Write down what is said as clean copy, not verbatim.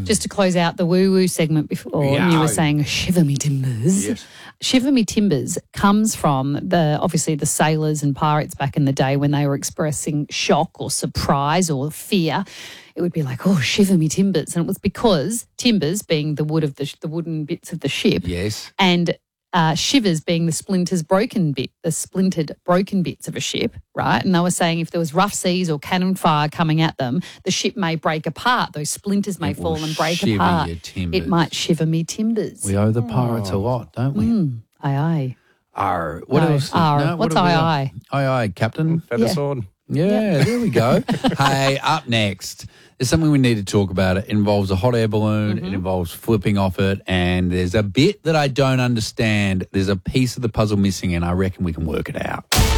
Just to close out the woo-woo segment before, and you were saying shiver me timbers. Yes. Shiver me timbers comes from obviously the sailors and pirates back in the day when they were expressing shock or surprise or fear. It would be like, oh, shiver me timbers. And it was because timbers being the wood of the wooden bits of the ship. Yes. And shivers being the splintered broken bits of a ship, right? And they were saying if there was rough seas or cannon fire coming at them, the ship may break apart. Those splinters may fall and break shiver apart. your timbers. It might shiver me timbers. We owe the pirates a lot, don't we? Aye, aye. Arr. What No, else? arr. What's aye, aye? Aye, aye, Captain. Feather Yeah. sword. Yeah, there we go. Hey, up next, there's something we need to talk about. It involves a hot air balloon. It involves flipping off it. And there's a bit that I don't understand. There's a piece of the puzzle missing, and I reckon we can work it out.